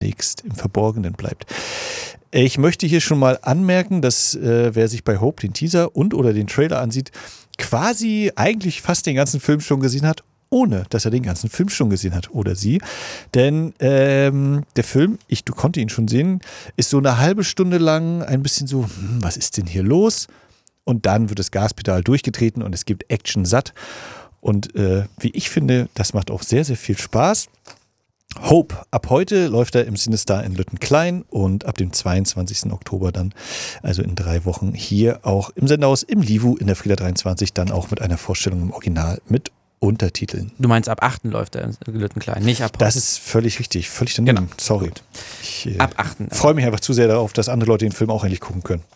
zunächst im Verborgenen bleibt. Ich möchte hier schon mal anmerken, dass wer sich bei Hope den Teaser und oder den Trailer ansieht, quasi eigentlich fast den ganzen Film schon gesehen hat, ohne dass er den ganzen Film schon gesehen hat oder sie. Denn der Film, du konnte ihn schon sehen, ist so eine halbe Stunde lang ein bisschen so, was ist denn hier los? Und dann wird das Gaspedal durchgetreten und es gibt Action satt. Und wie ich finde, das macht auch sehr, sehr viel Spaß. Hope. Ab heute läuft er im Cinestar in Lüttenklein und ab dem 22. Oktober dann, also in 3 Wochen, hier auch im Sendehaus im Livu in der Frieda 23, dann auch mit einer Vorstellung im Original mit Untertiteln. Du meinst, ab 8. läuft er in Lüttenklein, nicht ab heute. Das ist völlig richtig, völlig daneben. Genau. Sorry. Ich ab 8. freue mich einfach zu sehr darauf, dass andere Leute den Film auch endlich gucken können.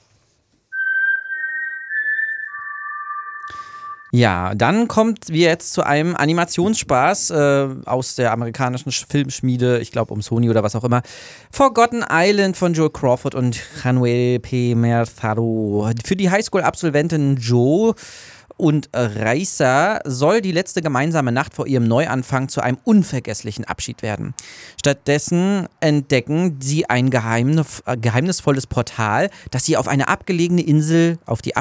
Ja, dann kommt wir jetzt zu einem Animationsspaß aus der amerikanischen Filmschmiede, ich glaube um Sony oder was auch immer. Forgotten Island von Joel Crawford und Januel P. Mercado. Für die Highschool-Absolventin Joe und Raisa soll die letzte gemeinsame Nacht vor ihrem Neuanfang zu einem unvergesslichen Abschied werden. Stattdessen entdecken sie ein geheimnisvolles Portal, das sie auf die abgelegene Insel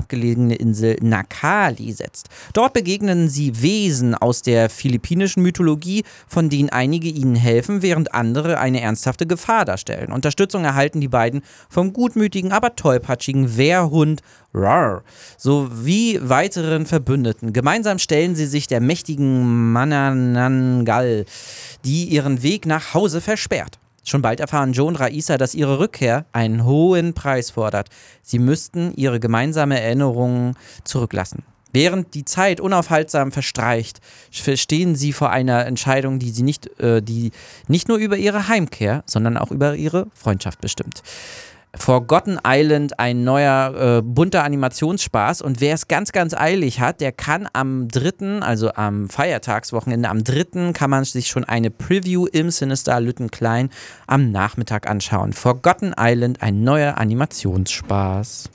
Nakali setzt. Dort begegnen sie Wesen aus der philippinischen Mythologie, von denen einige ihnen helfen, während andere eine ernsthafte Gefahr darstellen. Unterstützung erhalten die beiden vom gutmütigen, aber tollpatschigen Wehrhund Rar, sowie weiteren Verbündeten. Gemeinsam stellen sie sich der mächtigen Manananggal, die ihren Weg nach Hause versperrt. Schon bald erfahren Joe und Raisa, dass ihre Rückkehr einen hohen Preis fordert. Sie müssten ihre gemeinsame Erinnerungen zurücklassen. Während die Zeit unaufhaltsam verstreicht, stehen sie vor einer Entscheidung, die nicht nur über ihre Heimkehr, sondern auch über ihre Freundschaft bestimmt. Forgotten Island, ein neuer bunter Animationsspaß, und wer es ganz, ganz eilig hat, der kann am 3., also am Feiertagswochenende, am 3. kann man sich schon eine Preview im Cinestar Lüttenklein am Nachmittag anschauen. Forgotten Island, ein neuer Animationsspaß.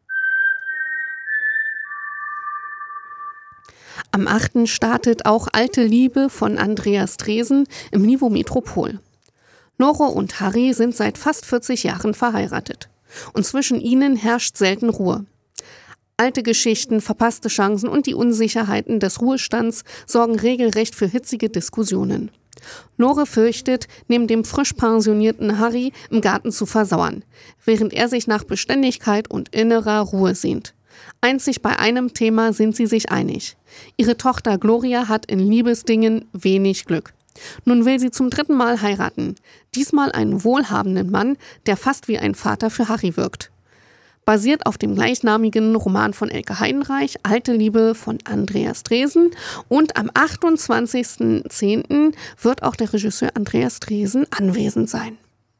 Am 8. startet auch Alte Liebe von Andreas Dresen im Livu Metropol. Nore und Harry sind seit fast 40 Jahren verheiratet. Und zwischen ihnen herrscht selten Ruhe. Alte Geschichten, verpasste Chancen und die Unsicherheiten des Ruhestands sorgen regelrecht für hitzige Diskussionen. Nore fürchtet, neben dem frisch pensionierten Harry im Garten zu versauern, während er sich nach Beständigkeit und innerer Ruhe sehnt. Einzig bei einem Thema sind sie sich einig. Ihre Tochter Gloria hat in Liebesdingen wenig Glück. Nun will sie zum 3. Mal heiraten. Diesmal einen wohlhabenden Mann, der fast wie ein Vater für Harry wirkt. Basiert auf dem gleichnamigen Roman von Elke Heidenreich, Alte Liebe von Andreas Dresen. Und am 28.10. wird auch der Regisseur Andreas Dresen anwesend sein.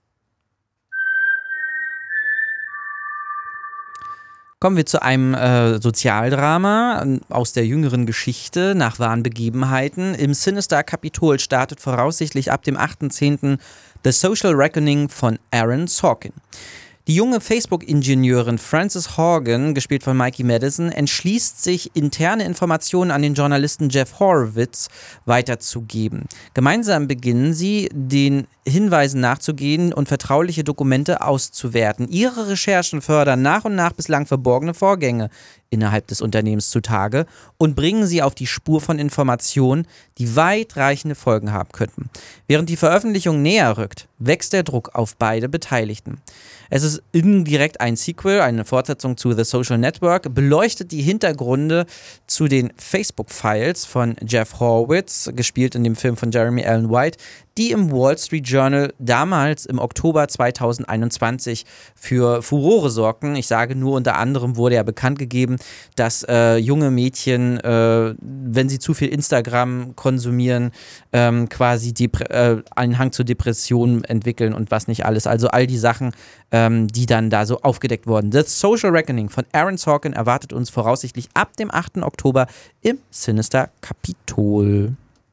Kommen wir zu einem Sozialdrama aus der jüngeren Geschichte nach wahren Begebenheiten. Im Cinestar Capitol startet voraussichtlich ab dem 8.10. The Social Reckoning von Aaron Sorkin. Die junge Facebook-Ingenieurin Frances Horgan, gespielt von Mikey Madison, entschließt sich, interne Informationen an den Journalisten Jeff Horowitz weiterzugeben. Gemeinsam beginnen sie, den Hinweisen nachzugehen und vertrauliche Dokumente auszuwerten. Ihre Recherchen fördern nach und nach bislang verborgene Vorgänge innerhalb des Unternehmens zutage und bringen sie auf die Spur von Informationen, die weitreichende Folgen haben könnten. Während die Veröffentlichung näher rückt, wächst der Druck auf beide Beteiligten. Es ist indirekt ein Sequel, eine Fortsetzung zu The Social Network, beleuchtet die Hintergründe zu den Facebook-Files von Jeff Horowitz, gespielt in dem Film von Jeremy Allen White, die im Wall Street Journal damals im Oktober 2021 für Furore sorgten. Ich sage nur, unter anderem wurde ja bekannt gegeben, dass junge Mädchen, wenn sie zu viel Instagram konsumieren, quasi einen Hang zur Depression entwickeln und was nicht alles. Also all die Sachen, die dann da so aufgedeckt wurden. The Social Reckoning von Aaron Sorkin erwartet uns voraussichtlich ab dem 8. Oktober im Cinestar Capitol.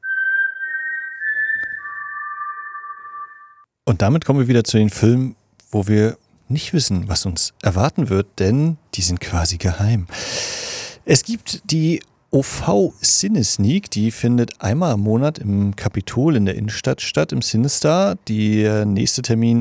Und damit kommen wir wieder zu den Filmen, wo wir nicht wissen, was uns erwarten wird, denn die sind quasi geheim. Es gibt die OV Cinesneak, die findet einmal im Monat im Capitol in der Innenstadt statt, im Cinestar. Der nächste Termin